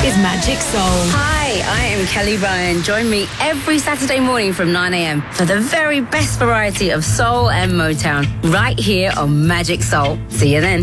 is Magic Soul. Hi, I am Kelly Ryan. Join me every Saturday morning from 9 a.m. for the very best variety of soul and Motown right here on Magic Soul. See you then.